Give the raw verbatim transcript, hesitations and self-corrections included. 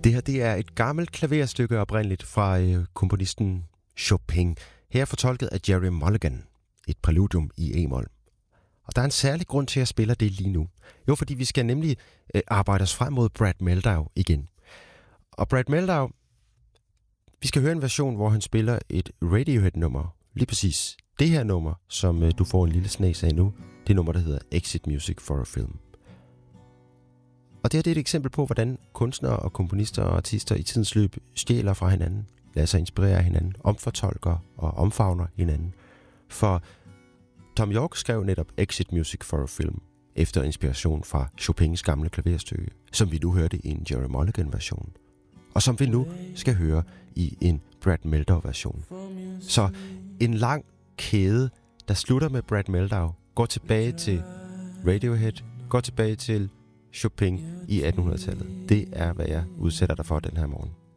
Det her det er et gammelt klaverstykke oprindeligt fra øh, komponisten Chopin. Her fortolket af Gerry Mulligan. Et præludium i e-mol. Og der er en særlig grund til, at jeg spiller det lige nu. Jo, fordi vi skal nemlig øh, arbejde os frem mod Brad Mehldau igen. Og Brad Mehldau, vi skal høre en version, hvor han spiller et Radiohead-nummer. Lige præcis det her nummer, som øh, du får en lille snas af nu. Det nummer, der hedder Exit Music for a Film. Og det her det er et eksempel på, hvordan kunstnere og komponister og artister i tidens løb stjæler fra hinanden, lader sig inspirere af hinanden, omfortolker og omfavner hinanden. For Thom Yorke skrev netop Exit Music for a Film efter inspiration fra Chopins gamle klaverstykke, som vi nu hørte i en Gerry Mulligan-version, og som vi nu skal høre i en Brad Mehldau-version. Så en lang kæde, der slutter med Brad Mehldau, går tilbage til Radiohead, går tilbage til Chopin i attenhundredetallet. Det er, hvad jeg udsætter dig for den her morgen.